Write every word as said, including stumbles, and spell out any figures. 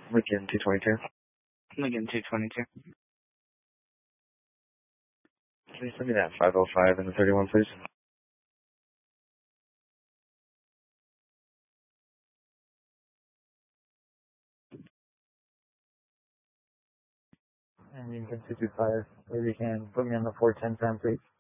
Lincoln two twenty-two. Lincoln two twenty-two. Please send me that five oh five and the thirty-one, please. And Lincoln two two five, maybe you can put me on the four ten time, please.